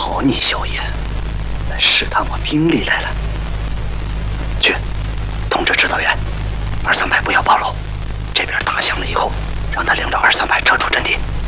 好你萧炎，来试探我兵力来了。去，通知指导员，2、3排不要暴露。这边打响了以后，让他领着2、3排撤出阵地。